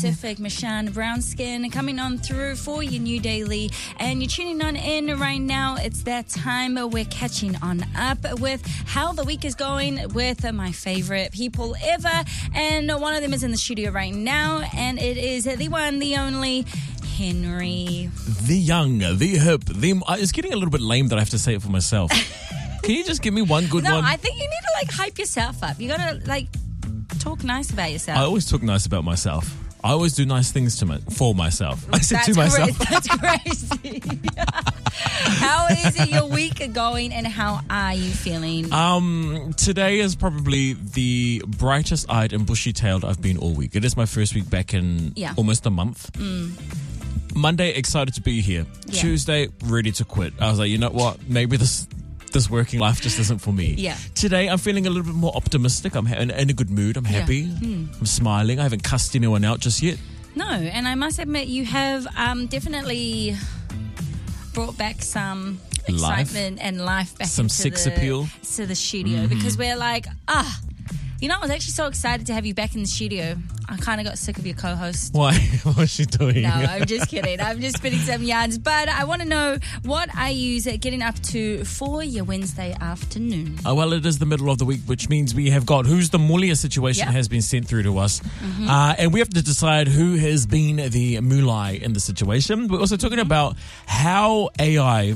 Pacific, Mishan Brownskin coming on through for your New Daily. And you're tuning on in right now. It's that time we're catching on up with how the week is going with my favorite people ever. And one of them is in the studio right now. And it is the one, the only, Henry. The young, the hip, it's getting a little bit lame that I have to say it for myself. Can you just give me one good one? No, I think you need to hype yourself up. You gotta talk nice about yourself. I always talk nice about myself. I always do nice things for myself. I said to myself. That's crazy. How is your week going and how are you feeling? Today is probably the brightest eyed and bushy tailed I've been all week. It is my first week back in almost a month. Monday, excited to be here. Yeah. Tuesday, ready to quit. I was like, you know what? Maybe this working life just isn't for me. Yeah. Today, I'm feeling a little bit more optimistic. I'm in a good mood. I'm happy. I'm smiling. I haven't cussed anyone out just yet. No, and I must admit, you have definitely brought back some excitement and life back some into sex appeal to the studio because we're like, I was actually so excited to have you back in the studio. I kind of got sick of your co-host. Why? What was she doing? No, I'm just kidding. I'm just spinning some yarns. But I want to know, what are you getting up to for your Wednesday afternoon? Oh, well, it is the middle of the week, which means we have got Who's the Mulia situation has been sent through to us. And we have to decide who has been the mulai in the situation. We're also talking about how AI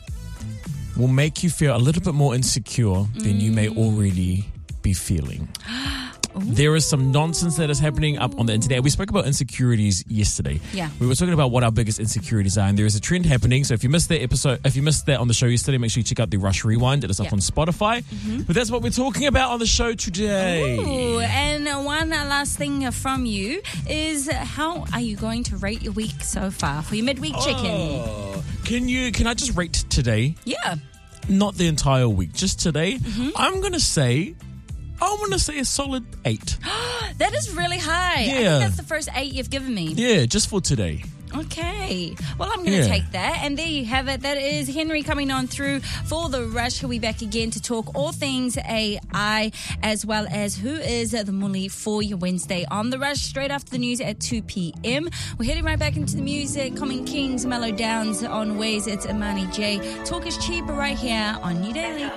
will make you feel a little bit more insecure than you may already be feeling. There is some nonsense that is happening up on the internet. We spoke about insecurities yesterday. Yeah. We were talking about what our biggest insecurities are, and there is a trend happening. So if you missed that episode, if you missed that on the show yesterday, make sure you check out the Rush Rewind. It is up on Spotify. But that's what we're talking about on the show today. Ooh, and one last thing from you is, how are you going to rate your week so far for your midweek check-in? Can I just rate today? Yeah. Not the entire week, just today. I want to say a solid 8. That is really high. Yeah. I think that's the first 8 you've given me. Yeah, just for today. Okay. Well, I'm going to take that. And there you have it. That is Henry coming on through for The Rush. He'll be back again to talk all things AI, as well as who is the Muli for your Wednesday on The Rush, straight after the news at 2 p.m. We're heading right back into the music. Common Kings, Mellow Downs on Ways. It's Imani J. Talk is cheap right here on New Daily.